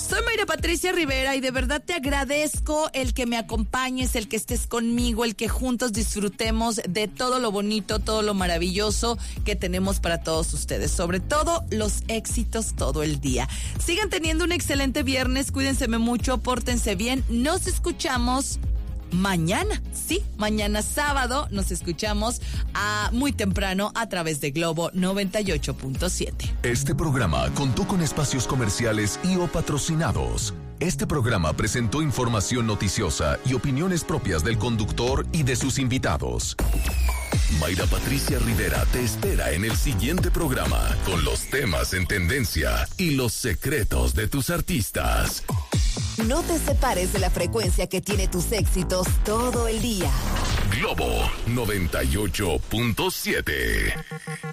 Soy Mayra Patricia Rivera y de verdad te agradezco el que me acompañes, el que estés conmigo, el que juntos disfrutemos de todo lo bonito, todo lo maravilloso que tenemos para todos ustedes, sobre todo los éxitos todo el día. Sigan teniendo un excelente viernes, cuídense mucho, pórtense bien, nos escuchamos mañana, sí, mañana sábado nos escuchamos muy temprano a través de Globo 98.7. Este programa contó con espacios comerciales y o patrocinados. Este programa presentó información noticiosa y opiniones propias del conductor y de sus invitados. Mayra Patricia Rivera te espera en el siguiente programa con los temas en tendencia y los secretos de tus artistas. No te separes de la frecuencia que tiene tus éxitos todo el día. Globo 98.7.